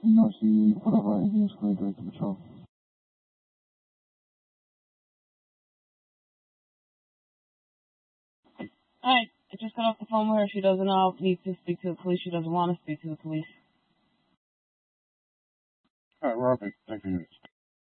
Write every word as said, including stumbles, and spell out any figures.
No, she put up right here, she's going direct to patrol. Alright, I just got off the phone with her. She doesn't uh, need to speak to the police. She doesn't want to speak to the police. Alright, we're okay. Thank you.